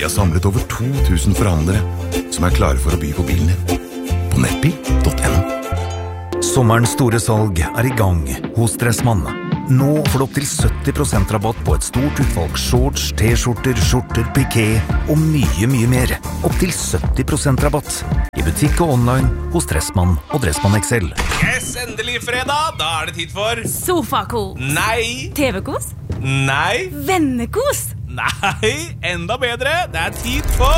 Vi har samlet over 2000 forhandlere som klare for å by på bilen din. På nettbil.no. Sommerens store salg I gang hos Dressmann. Nå får du opp til 70% rabatt på et stort utvalg shorts, t-skjorter, skjorter, piké og mye mer. Opp til 70% rabatt I butikk og online hos Dressmann og Dressmann XL. Yes, endelig fredag. Da det tid for Sofakos. Nei. TV-kos. Nei. Vennekos. Nei, enda bedre. Det tid for